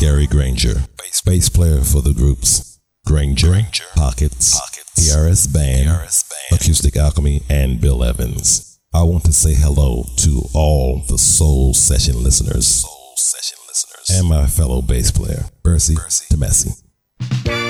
Gary Granger, bass player for the groups Granger, Pockets, PRS Band, Acoustic Alchemy, and Bill Evans. I want to say hello to all the Soul Session listeners and my fellow bass player, Percy Tomasi.